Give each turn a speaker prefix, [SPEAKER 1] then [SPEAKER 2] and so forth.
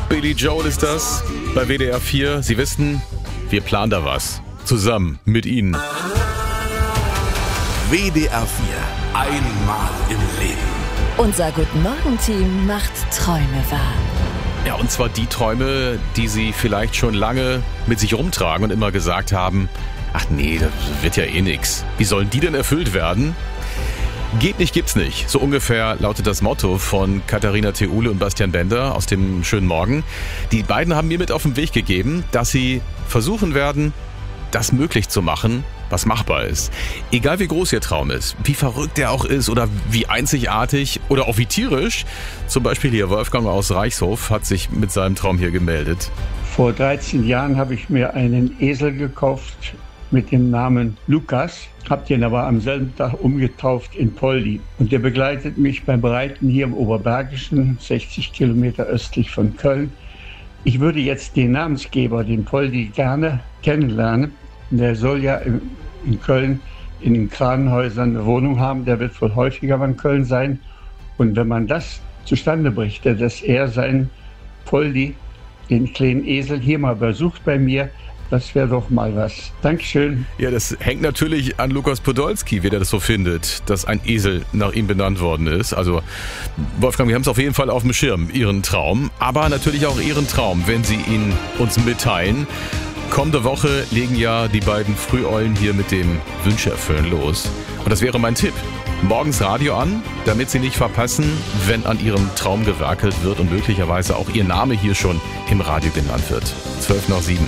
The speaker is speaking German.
[SPEAKER 1] Billy Joel ist das bei WDR 4. Sie wissen, wir planen da was. Zusammen mit Ihnen.
[SPEAKER 2] WDR 4. Einmal im Leben.
[SPEAKER 3] Unser Guten-Morgen-Team macht Träume wahr.
[SPEAKER 1] Ja, und zwar die Träume, die Sie vielleicht schon lange mit sich rumtragen und immer gesagt haben, ach nee, das wird ja eh nix. Wie sollen die denn erfüllt werden? Geht nicht, gibt's nicht. So ungefähr lautet das Motto von Katharina Theule und Bastian Bender aus dem Schönen Morgen. Die beiden haben mir mit auf den Weg gegeben, dass sie versuchen werden, das möglich zu machen, was machbar ist. Egal wie groß Ihr Traum ist, wie verrückt der auch ist oder wie einzigartig oder auch wie tierisch. Zum Beispiel hier Wolfgang aus Reichshof hat sich mit seinem Traum hier gemeldet.
[SPEAKER 4] Vor 13 Jahren habe ich mir einen Esel gekauft mit dem Namen Lukas, habe den aber am selben Tag umgetauft in Poldi. Und der begleitet mich beim Reiten hier im Oberbergischen, 60 Kilometer östlich von Köln. Ich würde jetzt den Namensgeber, den Poldi, gerne kennenlernen. Der soll ja in Köln in den Kranenhäusern eine Wohnung haben. Der wird wohl häufiger in Köln sein. Und wenn man das zustande brächte, dass er seinen Poldi, den kleinen Esel, hier mal besucht bei mir, das wäre doch mal was. Dankeschön.
[SPEAKER 1] Ja, das hängt natürlich an Lukas Podolski, wie der das so findet, dass ein Esel nach ihm benannt worden ist. Also, Wolfgang, wir haben es auf jeden Fall auf dem Schirm, Ihren Traum, aber natürlich auch Ihren Traum, wenn Sie ihn uns mitteilen. Kommende Woche legen ja die beiden Früheulen hier mit dem Wünsche-Erfüllen los. Und das wäre mein Tipp. Morgens Radio an, damit Sie nicht verpassen, wenn an Ihrem Traum gewerkelt wird und möglicherweise auch Ihr Name hier schon im Radio genannt wird. 6:55.